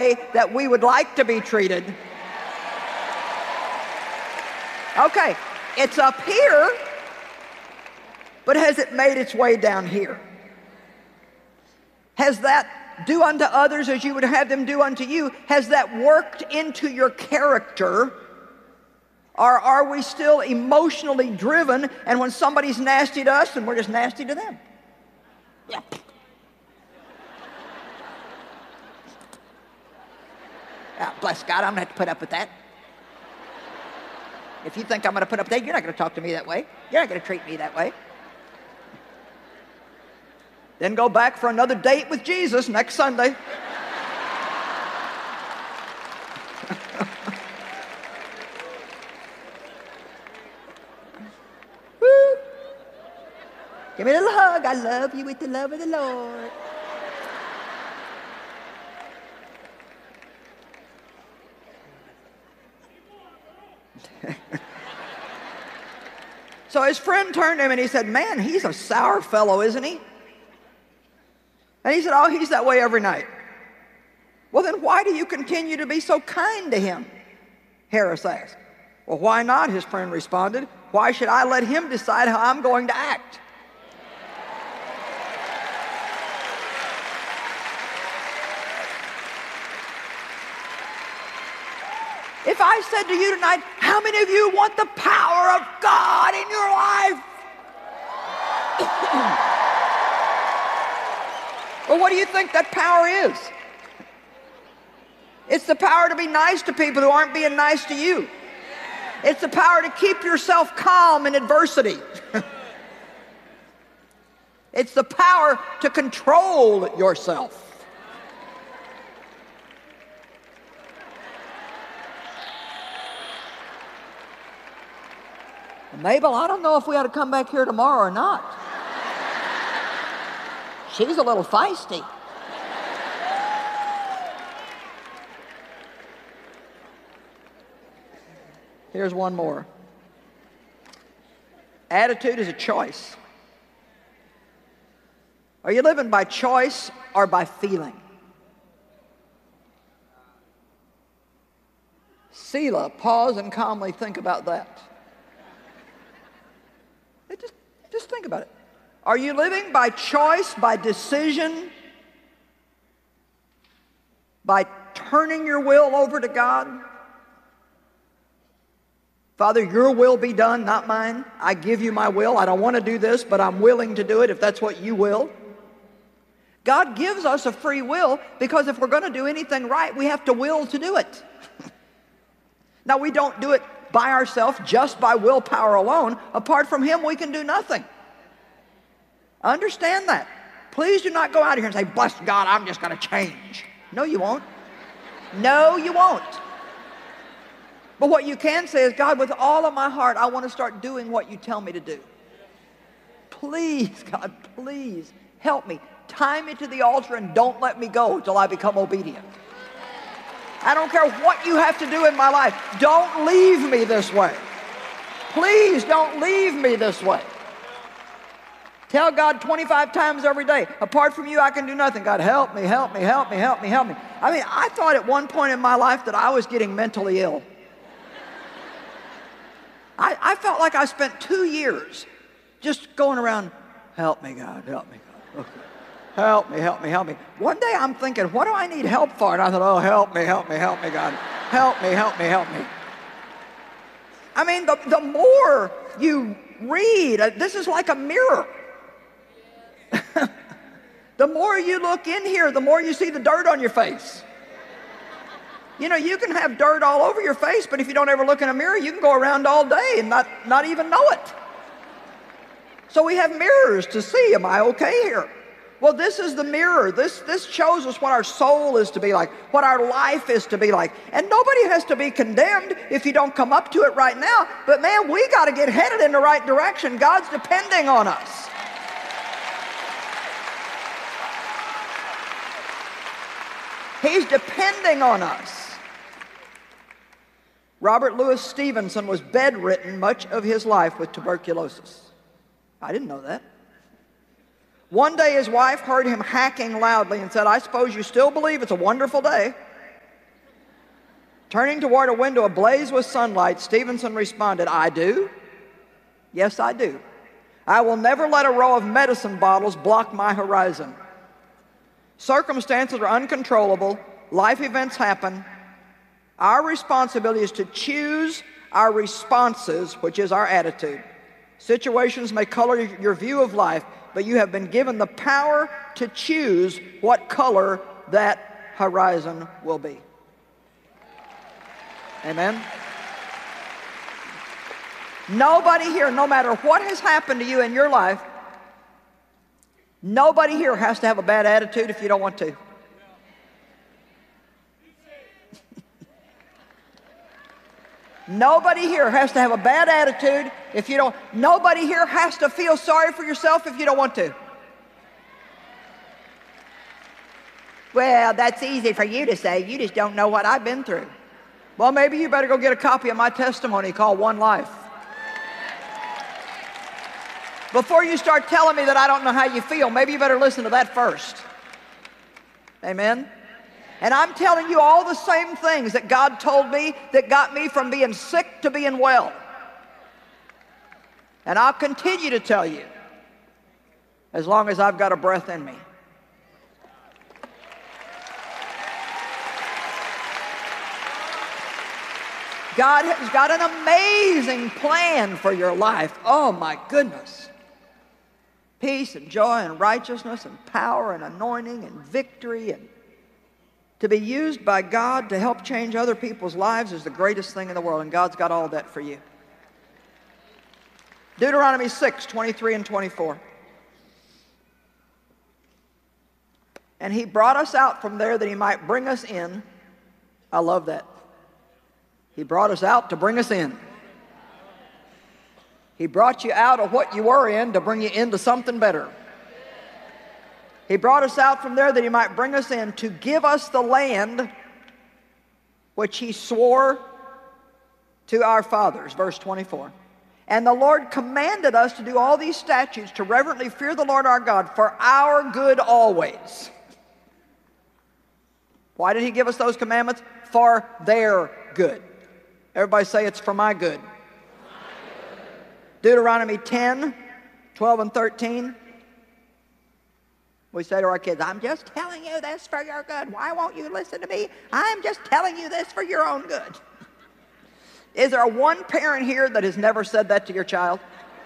way that we would like to be treated. Okay, it's up here, but has it made its way down here? Has that do unto others as you would have them do unto you, has that worked into your character? Or are we still emotionally driven, and when somebody's nasty to us, then we're just nasty to them? Yeah. Bless God, I'm going to have to put up with that. If you think I'm going to put up with that, you're not going to talk to me that way. You're not going to treat me that way. Then go back for another date with Jesus next Sunday. Woo. Give me a little hug. I love you with the love of the Lord. So his friend turned to him and he said, man, he's a sour fellow, isn't he? And he said, oh, he's that way every night. Well, then why do you continue to be so kind to him? Harris asked. Well, why not? His friend responded. Why should I let him decide how I'm going to act? If I said to you tonight, how many of you want the power of God in your life? Well, what do you think that power is? It's the power to be nice to people who aren't being nice to you. It's the power to keep yourself calm in adversity. It's the power to control yourself. Mabel, I don't know if we ought to come back here tomorrow or not. She's a little feisty. Here's one more. Attitude is a choice. Are you living by choice or by feeling? Selah, pause and calmly think about that. Just think about it. Are you living by choice, by decision, by turning your will over to God? Father, your will be done, not mine. I give you my will. I don't want to do this, but I'm willing to do it if that's what you will. God gives us a free will because if we're going to do anything right, we have to will to do it. Now, we don't do it by ourselves, just by willpower alone. Apart from Him, we can do nothing. Understand that. Please do not go out here and say, bless God, I'm just going to change. No, you won't. No, you won't. But what you can say is, God, with all of my heart, I want to start doing what you tell me to do. Please, God, please help me. Tie me to the altar and don't let me go till I become obedient. I don't care what you have to do in my life. Don't leave me this way. Please don't leave me this way. Tell God 25 times every day, apart from you, I can do nothing. God, help me, help me, help me, help me, help me. I mean, I thought at one point in my life that I was getting mentally ill. I felt like I spent 2 years just going around, help me, God, help me, God. Okay. Help me, help me, help me. One day I'm thinking, what do I need help for? And I thought, oh, help me, help me, help me, God. Help me, help me, help me. I mean, the more you read, this is like a mirror. The more you look in here, the more you see the dirt on your face. You know, you can have dirt all over your face, but if you don't ever look in a mirror, you can go around all day and not even know it. So we have mirrors to see, am I okay here? Well, this is the mirror. This shows us what our soul is to be like, what our life is to be like. And nobody has to be condemned if you don't come up to it right now. But man, we got to get headed in the right direction. God's depending on us. He's depending on us. Robert Louis Stevenson was bedridden much of his life with tuberculosis. I didn't know that. One day his wife heard him hacking loudly and said, I suppose you still believe it's a wonderful day. Turning toward a window ablaze with sunlight, Stevenson responded, "I do. Yes, I do. I will never let a row of medicine bottles block my horizon. Circumstances are uncontrollable. Life events happen. Our responsibility is to choose our responses, which is our attitude. Situations may color your view of life, but you have been given the power to choose what color that horizon will be." Amen? Nobody here, no matter what has happened to you in your life, nobody here has to have a bad attitude if you don't want to. Nobody here has to have a bad attitude if you don't. Nobody here has to feel sorry for yourself if you don't want to. Well, that's easy for you to say. You just don't know what I've been through. Well, maybe you better go get a copy of my testimony called One Life. Before you start telling me that I don't know how you feel, maybe you better listen to that first. Amen? And I'm telling you all the same things that God told me that got me from being sick to being well. And I'll continue to tell you as long as I've got a breath in me. God has got an amazing plan for your life. Oh my goodness. Peace and joy and righteousness and power and anointing and victory, and to be used by God to help change other people's lives is the greatest thing in the world, and God's got all that for you. Deuteronomy 6:23 and 24. And he brought us out from there that he might bring us in. I love that. He brought us out to bring us in. He brought you out of what you were in to bring you into something better. He brought us out from there that he might bring us in to give us the land which he swore to our fathers. Verse 24. And the Lord commanded us to do all these statutes, to reverently fear the Lord our God for our good always. Why did he give us those commandments? For their good. Everybody say, it's for my good. Deuteronomy 10:12 and 13. We say to our kids, I'm just telling you this for your good. Why won't you listen to me? I'm just telling you this for your own good. Is there one parent here that has never said that to your child?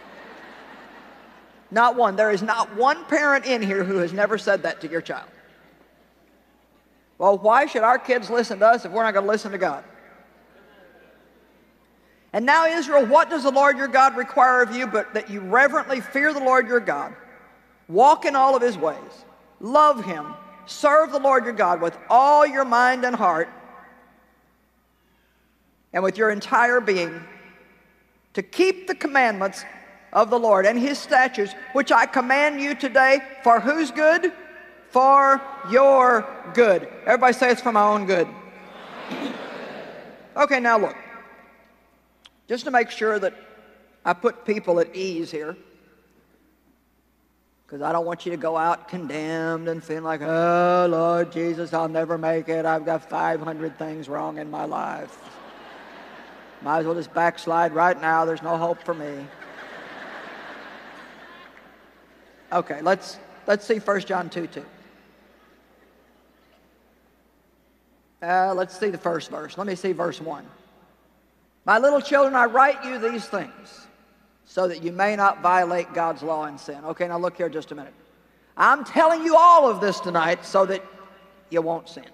Not one. There is not one parent in here who has never said that to your child. Well, why should our kids listen to us if we're not going to listen to God? And now, Israel, what does the Lord your God require of you but that you reverently fear the Lord your God, walk in all of his ways, love him, serve the Lord your God with all your mind and heart, and with your entire being, to keep the commandments of the Lord and his statutes, which I command you today, for whose good? For your good. Everybody say, it's for my own good. Okay, now look. Just to make sure that I put people at ease here, because I don't want you to go out condemned and feeling like, oh, Lord Jesus, I'll never make it. I've got 500 things wrong in my life. Might as well just backslide right now. There's no hope for me. Okay, let's see 1 John 2:2. Let's see the first verse. Let me see verse 1. My little children, I write you these things so that you may not violate God's law and sin. Okay, now look here just a minute. I'm telling you all of this tonight so that you won't sin.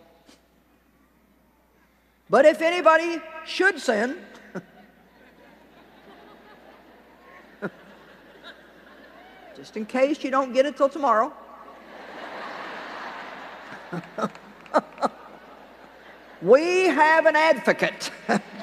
But if anybody should sin, just in case you don't get it till tomorrow, we have an advocate